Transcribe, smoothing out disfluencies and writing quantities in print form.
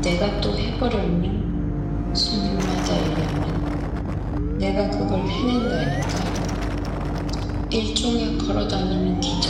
내가 또 해버렸네. 손님마다 이러면 내가 그걸 해낸다니까. 일종의 걸어다니는 기적.